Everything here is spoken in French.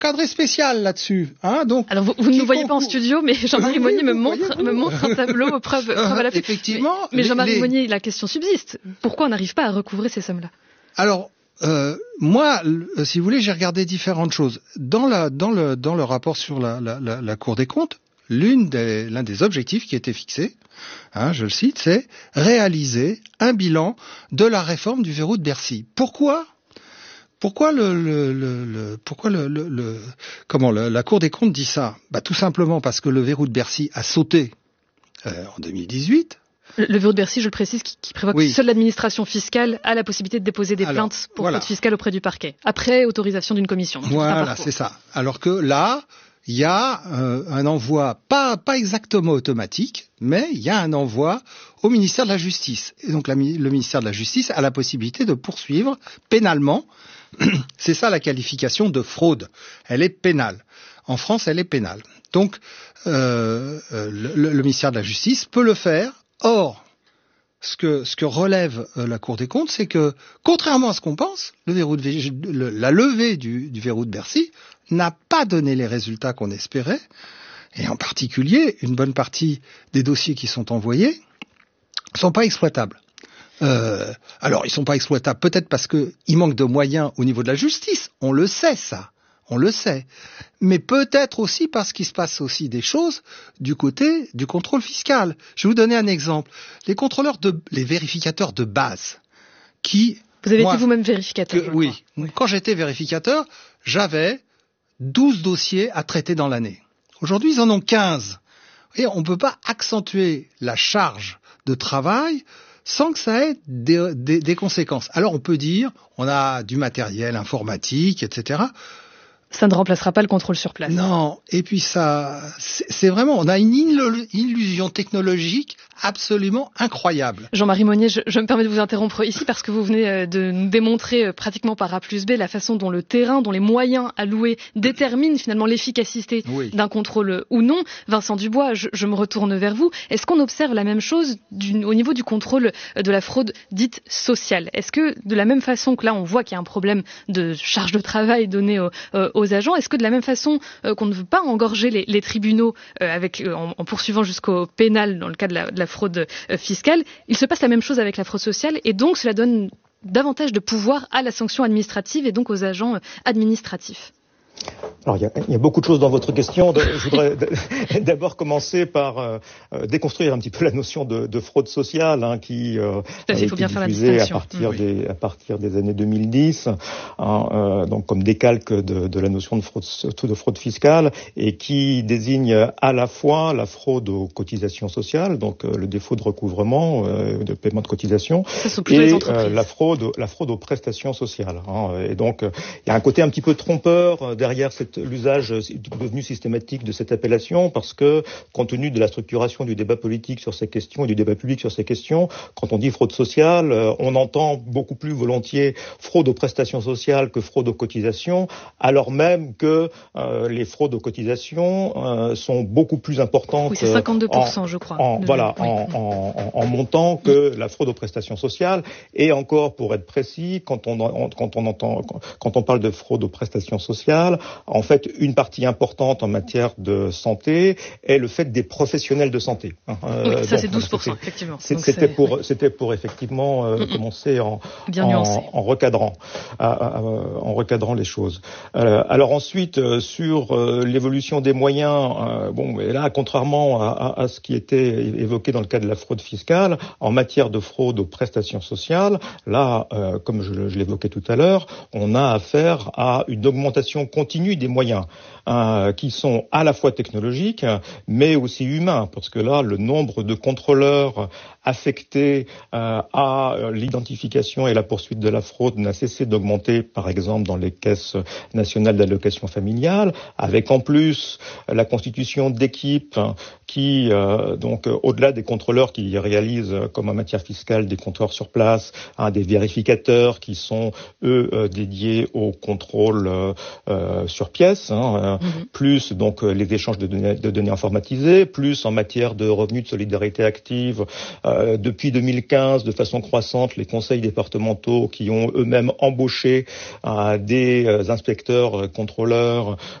cadré spécial là-dessus. Donc, alors vous ne nous voyez pas en studio, mais Jean-Marie Monnier me montre un tableau, preuve à l'appui. Effectivement. Mais Jean-Marie Monnier, la question subsiste. Pourquoi on n'arrive pas à recouvrer ces sommes-là? Alors, moi, si vous voulez, j'ai regardé différentes choses. Dans le rapport sur la Cour des comptes, l'un des objectifs qui était fixé, je le cite, c'est réaliser un bilan de la réforme du verrou de Bercy. Pourquoi la Cour des comptes dit ça? Tout simplement parce que le verrou de Bercy a sauté en 2018. Le verrou de Bercy, je le précise, qui prévoit que seule l'administration fiscale a la possibilité de déposer des plaintes pour fraude fiscale auprès du parquet, après autorisation d'une commission. Voilà, c'est ça. Alors que là, il y a un envoi, pas exactement automatique, mais il y a un envoi au ministère de la Justice. Et donc le ministère de la Justice a la possibilité de poursuivre pénalement. C'est ça la qualification de fraude. Elle est pénale. En France, elle est pénale. Donc le ministère de la Justice peut le faire. Or, ce que relève la Cour des comptes, c'est que, contrairement à ce qu'on pense, la levée du verrou de Bercy n'a pas donné les résultats qu'on espérait, et en particulier, une bonne partie des dossiers qui sont envoyés sont pas exploitables. Alors, ils sont pas exploitables peut-être parce que il manque de moyens au niveau de la justice. On le sait, ça. On le sait. Mais peut-être aussi parce qu'il se passe aussi des choses du côté du contrôle fiscal. Je vais vous donner un exemple. Les vérificateurs de base qui... Vous avez été vous-même vérificateur. Oui. Quand j'étais vérificateur, j'avais 12 dossiers à traiter dans l'année. Aujourd'hui, ils en ont 15. Et on ne peut pas accentuer la charge de travail sans que ça ait des conséquences. Alors on peut dire, on a du matériel informatique, etc. Ça ne remplacera pas le contrôle sur place. Non, et puis ça, c'est vraiment, on a une illusion technologique absolument incroyable. Jean-Marie Monnier, je me permets de vous interrompre ici parce que vous venez de nous démontrer pratiquement par A plus B la façon dont le terrain, dont les moyens alloués déterminent finalement l'efficacité d'un contrôle ou non. Vincent Dubois, je me retourne vers vous. Est-ce qu'on observe la même chose au niveau du contrôle de la fraude dite sociale? Est-ce que de la même façon que là on voit qu'il y a un problème de charge de travail donnée aux agents, est-ce que de la même façon qu'on ne veut pas engorger les tribunaux en poursuivant jusqu'au pénal dans le cas de la fraude fiscale, il se passe la même chose avec la fraude sociale et donc cela donne davantage de pouvoir à la sanction administrative et donc aux agents administratifs? Alors, il y a beaucoup de choses dans votre question. Je voudrais d'abord commencer par déconstruire un petit peu la notion de fraude sociale qui a été diffusée à partir des années 2010, donc comme décalque de la notion de fraude fiscale et qui désigne à la fois la fraude aux cotisations sociales, donc le défaut de recouvrement, de paiement de cotisations, et la fraude aux prestations sociales. Et donc, il y a un côté un petit peu trompeur derrière l'usage devenu systématique de cette appellation parce que, compte tenu de la structuration du débat politique sur ces questions et du débat public sur ces questions, quand on dit fraude sociale, on entend beaucoup plus volontiers fraude aux prestations sociales que fraude aux cotisations, alors même que les fraudes aux cotisations sont beaucoup plus importantes. Oui, c'est 52%, je crois. En montant que la fraude aux prestations sociales. Et encore, pour être précis, quand on parle de fraude aux prestations sociales, en fait, une partie importante en matière de santé est le fait des professionnels de santé. Oui, ça c'est 12%, effectivement. C'était pour effectivement commencer en recadrant les choses. Alors ensuite, sur l'évolution des moyens, et là, contrairement à ce qui était évoqué dans le cas de la fraude fiscale, en matière de fraude aux prestations sociales, là, comme je l'évoquais tout à l'heure, on a affaire à une augmentation continue des moyens qui sont à la fois technologiques mais aussi humains, parce que là, le nombre de contrôleurs affectés à l'identification et la poursuite de la fraude n'a cessé d'augmenter, par exemple dans les caisses nationales d'allocation familiale, avec en plus la constitution d'équipes qui, donc au-delà des contrôleurs qui réalisent, comme en matière fiscale, des contrôleurs sur place, des vérificateurs qui sont, eux, dédiés au contrôle sur pièce, pièces, plus donc les échanges de données informatisées, plus en matière de revenus de solidarité active. Depuis 2015, de façon croissante, les conseils départementaux qui ont eux-mêmes embauché des inspecteurs, contrôleurs